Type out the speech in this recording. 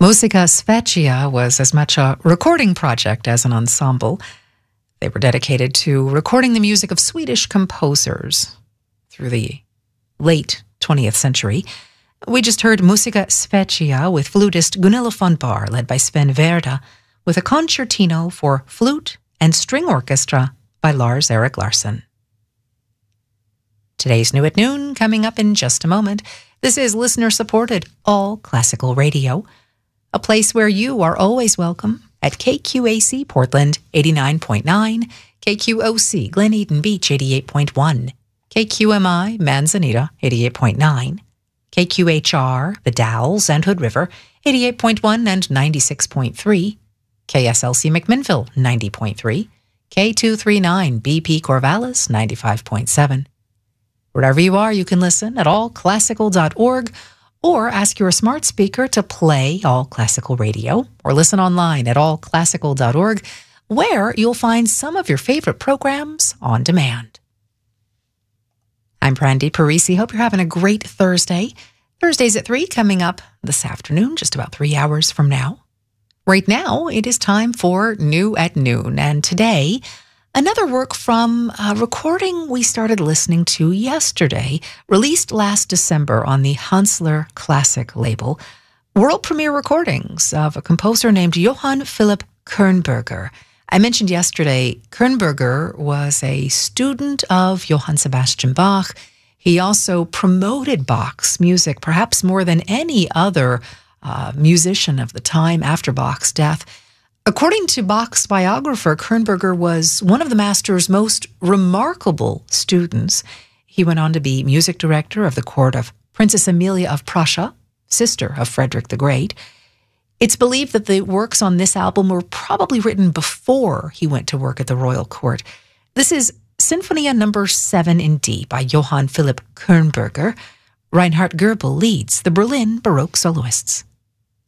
Musica Sveccia was as much a recording project as an ensemble. They were dedicated to recording the music of Swedish composers through the late 20th century. We just heard Musica Sveccia with flutist Gunilla von Bahr, led by Sven Verda, with a concertino for flute and string orchestra by Lars Erik Larsson. Today's New at Noon coming up in just a moment. This is listener-supported All Classical Radio, a place where you are always welcome at KQAC Portland 89.9, KQOC Glen Eden Beach 88.1, KQMI Manzanita 88.9, KQHR The Dalles and Hood River 88.1 and 96.3, KSLC McMinnville 90.3, K239 BP Corvallis 95.7. Wherever you are, you can listen at allclassical.org or ask your smart speaker to play All Classical Radio, or listen online at allclassical.org, where you'll find some of your favorite programs on demand. I'm Prandi Parisi. Hope you're having a great Thursday. Thursdays at 3 coming up this afternoon, just about 3 hours from now. Right now, it is time for New at Noon, and today, another work from a recording we started listening to yesterday, released last December on the Hansler Classic label, world premiere recordings of a composer named Johann Philipp Kernberger. I mentioned yesterday, Kernberger was a student of Johann Sebastian Bach. He also promoted Bach's music, perhaps more than any other musician of the time after Bach's death. According to Bach's biographer, Kernberger was one of the master's most remarkable students. He went on to be music director of the court of Princess Amelia of Prussia, sister of Frederick the Great. It's believed that the works on this album were probably written before he went to work at the royal court. This is Sinfonia No. 7 in D by Johann Philipp Kernberger. Reinhard Goebel leads the Berlin Baroque soloists.